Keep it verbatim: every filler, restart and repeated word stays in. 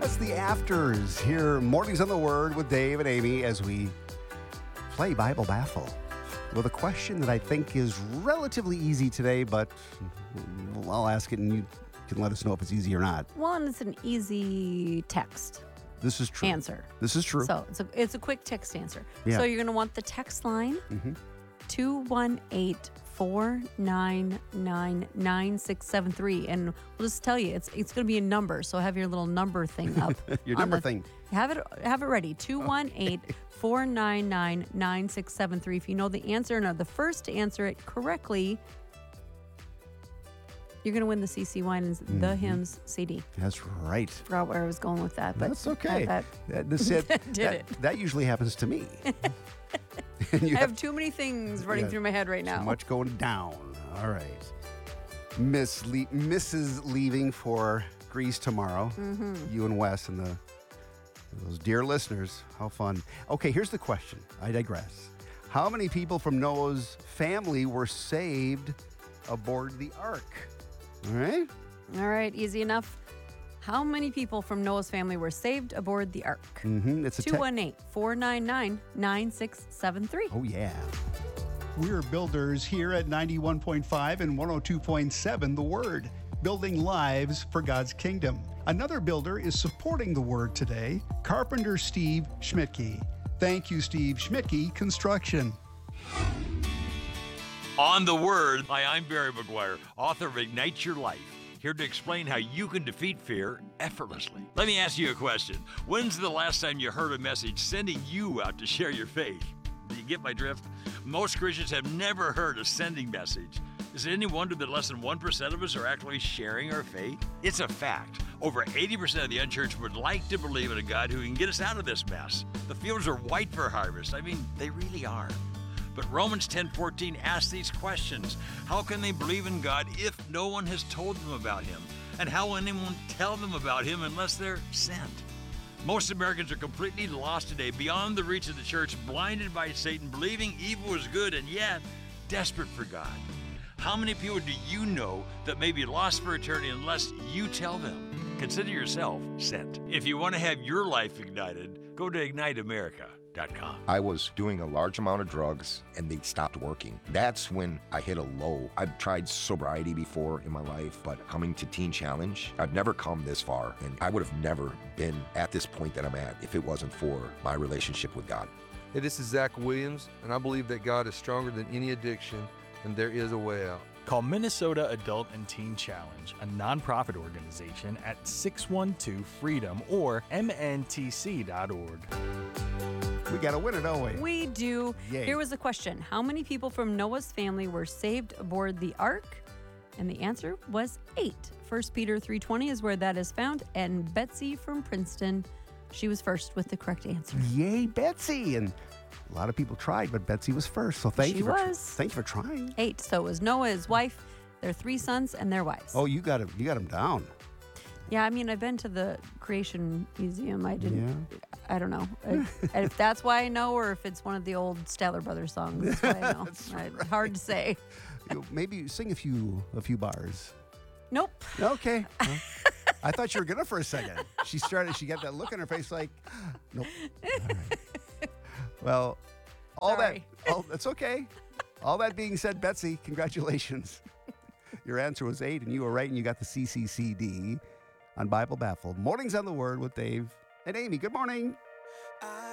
It's the Afters here, Mornings on the Word with Dave and Amy as we play Bible Baffle with a question that I think is relatively easy today, but I'll ask it and you can let us know if it's easy or not. One, it's an easy text This is true. answer. This is true. So it's a, it's a quick text answer. Yeah. So you're going to want the text line, Mhm. two one eight, four nine nine, nine six seven three. And we'll just tell you, it's it's going to be a number. So have your little number thing up. Your on number the- thing. Have it have it ready. two one eight, four nine nine, nine six seven three. If you know the answer and are the first to answer it correctly, you're going to win the C C Winans The Mhm. Hymns C D. That's right. Forgot where I was going with that, but That's okay. That, That, this it, Did that, it. that usually happens to me. And you I have too many things running Yeah, through my head right now. Too much going down. All right. Miss Le- Missus leaving for Greece tomorrow. Mm-hmm. You and Wes and the those dear listeners. How fun. Okay, here's the question. I digress. How many people from Noah's family were saved aboard the ark? All right. All right, easy enough. How many people from Noah's family were saved aboard the ark? Mm-hmm. It's a te- two one eight, four nine nine, nine six seven three. Oh, yeah. We're builders here at ninety-one point five and one oh two point seven The Word, building lives for God's kingdom. Another builder is supporting The Word today, Carpenter Steve Schmidtke. Thank you, Steve Schmidtke Construction. On the Word. Hi, I'm Barry McGuire, author of Ignite Your Life, here to explain how you can defeat fear effortlessly. Let me ask you a question. When's the last time you heard a message sending you out to share your faith? Do you get my drift? Most Christians have never heard a sending message. Is it any wonder that less than one percent of us are actually sharing our faith? It's a fact. Over eighty percent of the unchurched would like to believe in a God who can get us out of this mess. The fields are white for harvest. I mean, they really are. But Romans ten fourteen asks these questions. How can they believe in God if no one has told them about him? And how will anyone tell them about him unless they're sent? Most Americans are completely lost today, beyond the reach of the church, blinded by Satan, believing evil is good, and yet desperate for God. How many people do you know that may be lost for eternity unless you tell them? Consider yourself sent. If you want to have your life ignited, go to ignite america dot com. I was doing a large amount of drugs and they stopped working. That's when I hit a low. I've tried sobriety before in my life, but coming to Teen Challenge, I've never come this far, and I would have never been at this point that I'm at if it wasn't for my relationship with God. Hey, this is Zach Williams, and I believe that God is stronger than any addiction, and there is a way out. Call Minnesota Adult and Teen Challenge, a nonprofit organization, at six one two freedom or m n t c dot org. We got a winner, don't we? We do. Yay. Here was the question. How many people from Noah's family were saved aboard the ark? And the answer was eight. First Peter three twenty is where that is found. And Betsy from Princeton, she was first with the correct answer. Yay, Betsy. And a lot of people tried, but Betsy was first. So thank She you for was. thank you for trying. Eight. So it was Noah, his wife, their three sons, and their wives. Oh, you got him. You got him down. Yeah, I mean, I've been to the Creation Museum. I didn't, I don't know. I, if that's why I know, or if it's one of the old Statler Brothers songs. That's why I know. That's I- right. Hard to say. You- Maybe sing a few a few bars. Nope. Okay. Well, I thought you were gonna for a second. She started. She got that look on her face, like, nope. All right. Well, all Sorry. that. Oh, that's okay. All that being said, Betsy, congratulations. Your answer was eight, and you were right, and you got the C C C D on Bible Baffled. Mornings on the Word with Dave and Amy. Good morning.